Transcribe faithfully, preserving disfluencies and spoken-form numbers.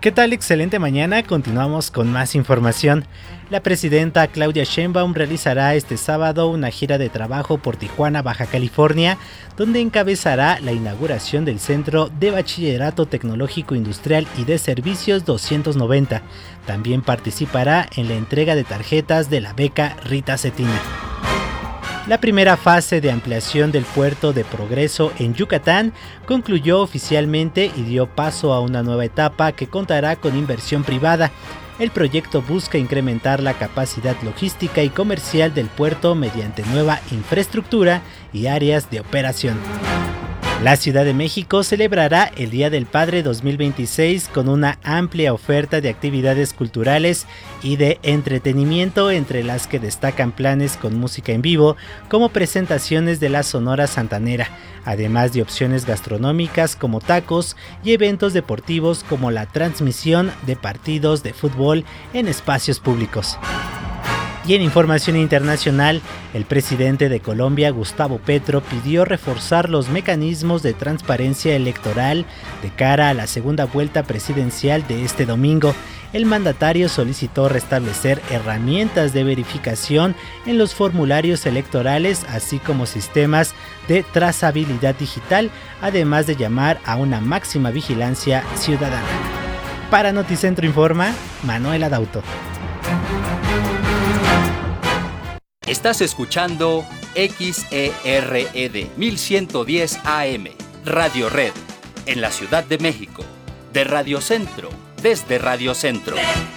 ¿Qué tal? Excelente mañana, continuamos con más información. La presidenta Claudia Sheinbaum realizará este sábado una gira de trabajo por Tijuana, Baja California, donde encabezará la inauguración del Centro de Bachillerato Tecnológico Industrial y de Servicios doscientos noventa. También participará en la entrega de tarjetas de la beca Rita Cetina. La primera fase de ampliación del puerto de Progreso en Yucatán concluyó oficialmente y dio paso a una nueva etapa que contará con inversión privada. El proyecto busca incrementar la capacidad logística y comercial del puerto mediante nueva infraestructura y áreas de operación. La Ciudad de México celebrará el Día del Padre dos mil veintiséis con una amplia oferta de actividades culturales y de entretenimiento, entre las que destacan planes con música en vivo, como presentaciones de la Sonora Santanera, además de opciones gastronómicas como tacos y eventos deportivos como la transmisión de partidos de fútbol en espacios públicos. Y en información internacional, el presidente de Colombia, Gustavo Petro, pidió reforzar los mecanismos de transparencia electoral de cara a la segunda vuelta presidencial de este domingo. El mandatario solicitó restablecer herramientas de verificación en los formularios electorales, así como sistemas de trazabilidad digital, además de llamar a una máxima vigilancia ciudadana. Para Noticentro Informa, Manuel Adauto. Estás escuchando X E R E D mil ciento diez A M, Radio Red, en la Ciudad de México, de Radio Centro, desde Radio Centro.